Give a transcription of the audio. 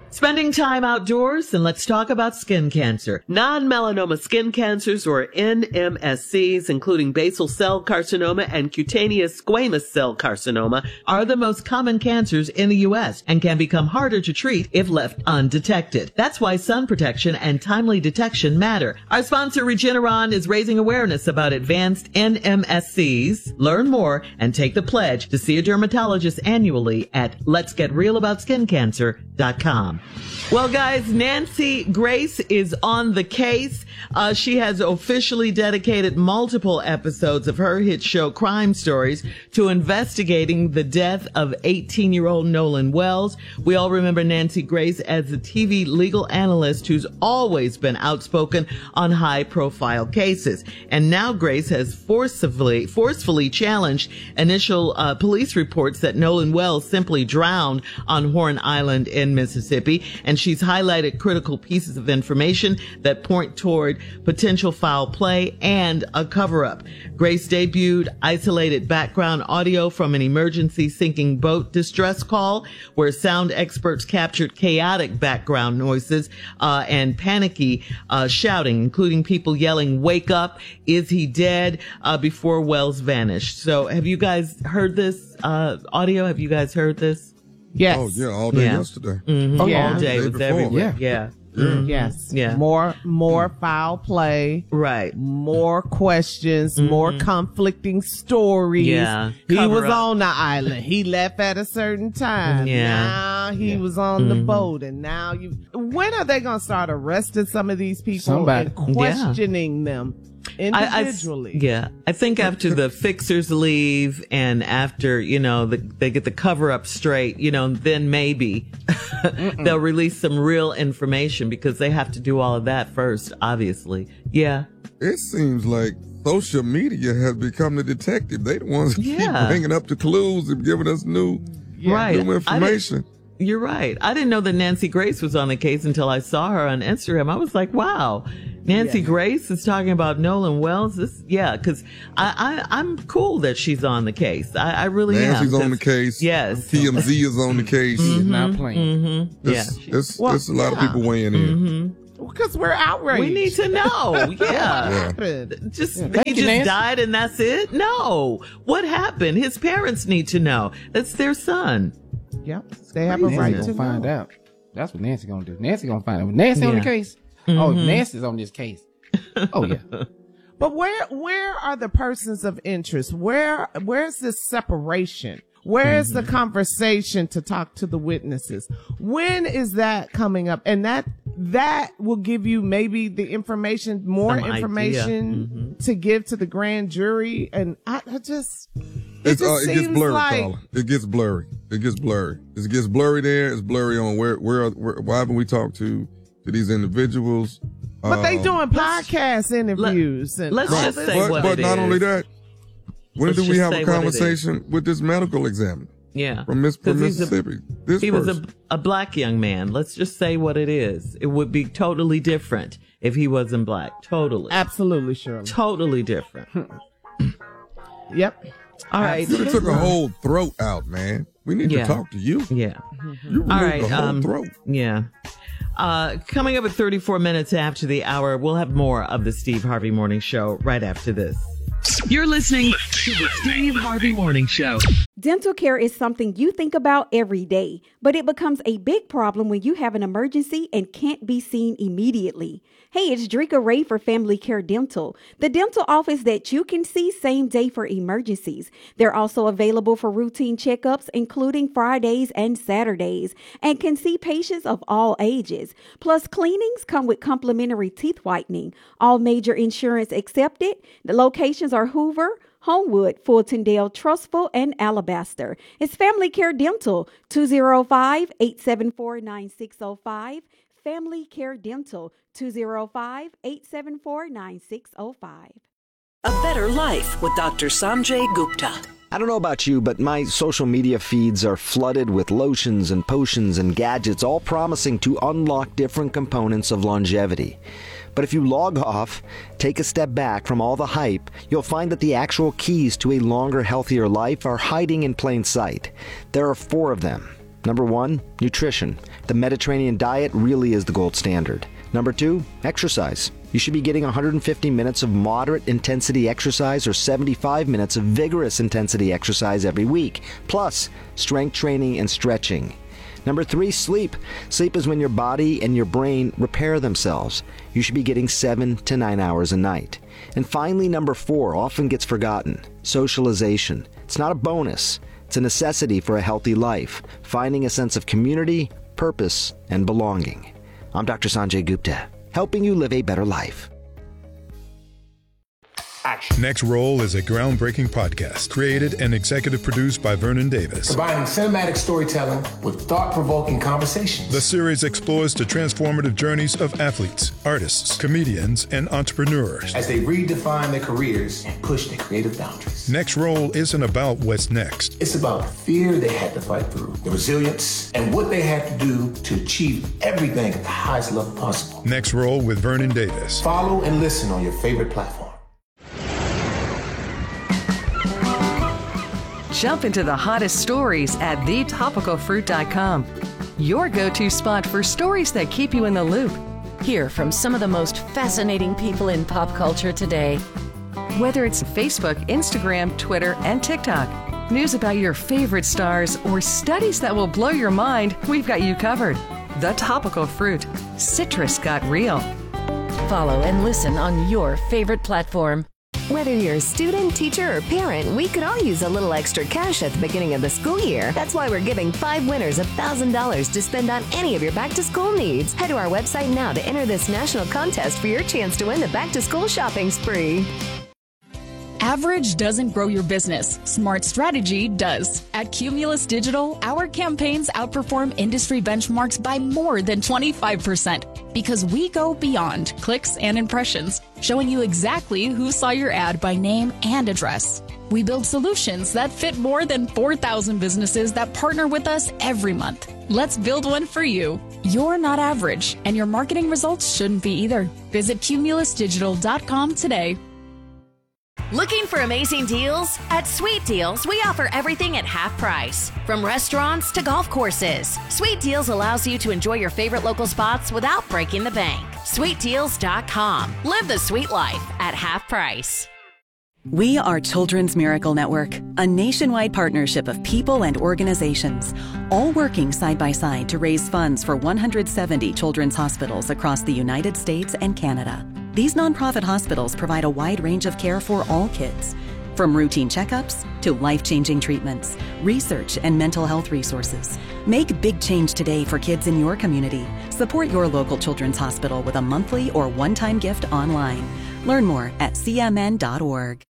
Spending time outdoors, and let's talk about skin cancer. Non-melanoma skin cancers, or NMSCs, including basal cell carcinoma and cutaneous squamous cell carcinoma, are the most common cancers in the U.S. and can become harder to treat if left undetected. That's why sun protection and timely detection matter. Our sponsor, Regeneron, is raising awareness about advanced NMSCs. Learn more and take the pledge to see a dermatologist annually at letsgetrealaboutSkinCancer.com. Well, guys, Nancy Grace is on the case. She has officially dedicated multiple episodes of her hit show Crime Stories to investigating the death of 18-year-old Nolan Wells. We all remember Nancy Grace as the TV legal analyst who's always been outspoken on high-profile cases. And now Grace has forcefully challenged initial police reports that Nolan Wells simply drowned on Horn Island in Mississippi. And she's highlighted critical pieces of information that point toward potential foul play and a cover-up. Grace debuted isolated background audio from an emergency sinking boat distress call where sound experts captured chaotic background noises and panicky shouting, including people yelling, "Wake up, is he dead?" Before Wells vanished. So have you guys heard this audio? Have you guys heard this? Yes. Oh, yeah, all day yesterday. Mm-hmm. Yeah. All day. It was everywhere. Yeah. Mm-hmm. Yes. Yeah. More foul play. Right. More questions, more conflicting stories. Yeah. He Cover was up. on the island. He left at a certain time. Yeah. Now he was on the boat, and now when are they going to start arresting some of these people and questioning them individually? I think after the fixers leave and after, they get the cover up straight, then maybe they'll release some real information because they have to do all of that first, obviously. Yeah. It seems like social media has become the detective. They the ones who keep bringing up the clues and giving us new information. You're right. I didn't know that Nancy Grace was on the case until I saw her on Instagram. I was like, wow, Nancy Grace is talking about Nolan Wells. Because I'm cool that she's on the case. I really am. Nancy's on the case. Yes. TMZ is on the case. She's not playing. There's a lot of people weighing in. Because we're outraged. We need to know. Yeah. He just died and that's it? No. What happened? His parents need to know. That's their son. Yep. They have a right to find out. That's what Nancy gonna do. Nancy gonna find out. Nancy on the case. Oh, Nancy's on this case. Oh yeah. But where are the persons of interest? Where's this separation? Where's the conversation to talk to the witnesses? When is that coming up? And that will give you maybe the information, more information to give to the grand jury. And it gets blurry, like, Carla. It gets blurry. It gets blurry there. It's blurry on why haven't we talked to these individuals? But they doing podcast interviews. Let's just say what But it not is. only that, when Let's did we just have say a what it conversation with this medical examiner? Yeah. From Mississippi. He was a black young man. Let's just say what it is. It would be totally different if he wasn't black. Totally. Absolutely, Shirley. Totally different. Yep. All right. You took a whole throat out, man. We need to talk to you. Yeah. You removed the whole throat. Yeah. Coming up at 34 minutes after the hour, we'll have more of the Steve Harvey Morning Show right after this. You're listening to the Steve Harvey Morning Show. Dental care is something you think about every day, but it becomes a big problem when you have an emergency and can't be seen immediately. Hey, it's Drika Ray for Family Care Dental, the dental office that you can see same day for emergencies. They're also available for routine checkups, including Fridays and Saturdays, and can see patients of all ages. Plus, cleanings come with complimentary teeth whitening. All major insurance accepted. The locations are Hoover, Homewood, Fultondale, Trustful, and Alabaster. It's Family Care Dental, 205-874-9605. Family Care Dental, 205-874-9605. A better life with Dr. Sanjay Gupta. I don't know about you, but my social media feeds are flooded with lotions and potions and gadgets, all promising to unlock different components of longevity. But if you log off, take a step back from all the hype, you'll find that the actual keys to a longer, healthier life are hiding in plain sight. There are 4 of them. Number 1, nutrition. The Mediterranean diet really is the gold standard. Number 2, exercise. You should be getting 150 minutes of moderate intensity exercise or 75 minutes of vigorous intensity exercise every week, plus strength training and stretching. Number 3, sleep. Sleep is when your body and your brain repair themselves. You should be getting 7 to 9 hours a night. And finally, number 4 often gets forgotten. Socialization. It's not a bonus. It's a necessity for a healthy life, finding a sense of community, purpose, and belonging. I'm Dr. Sanjay Gupta, helping you live a better life. Next Roll is a groundbreaking podcast created and executive produced by Vernon Davis. Combining cinematic storytelling with thought-provoking conversations. The series explores the transformative journeys of athletes, artists, comedians, and entrepreneurs as they redefine their careers and push their creative boundaries. Next Roll isn't about what's next. It's about the fear they had to fight through, the resilience, and what they had to do to achieve everything at the highest level possible. Next Roll with Vernon Davis. Follow and listen on your favorite platform. Jump into the hottest stories at thetopicalfruit.com. Your go-to spot for stories that keep you in the loop. Hear from some of the most fascinating people in pop culture today. Whether it's Facebook, Instagram, Twitter, and TikTok, news about your favorite stars, or studies that will blow your mind, we've got you covered. The Topical Fruit. Citrus got real. Follow and listen on your favorite platform. Whether you're a student, teacher, or parent, we could all use a little extra cash at the beginning of the school year. That's why we're giving 5 winners $1,000 to spend on any of your back-to-school needs. Head to our website now to enter this national contest for your chance to win the back-to-school shopping spree. Average doesn't grow your business. Smart strategy does. At Cumulus Digital, our campaigns outperform industry benchmarks by more than 25% because we go beyond clicks and impressions, showing you exactly who saw your ad by name and address. We build solutions that fit more than 4,000 businesses that partner with us every month. Let's build one for you. You're not average, and your marketing results shouldn't be either. Visit cumulusdigital.com today. Looking for amazing deals? At Sweet Deals, we offer everything at half price. From restaurants to golf courses, Sweet Deals allows you to enjoy your favorite local spots without breaking the bank. SweetDeals.com. Live the sweet life at half price. We are Children's Miracle Network, a nationwide partnership of people and organizations, all working side by side to raise funds for 170 children's hospitals across the United States and Canada. These nonprofit hospitals provide a wide range of care for all kids, from routine checkups to life-changing treatments, research, and mental health resources. Make big change today for kids in your community. Support your local children's hospital with a monthly or one-time gift online. Learn more at cmn.org.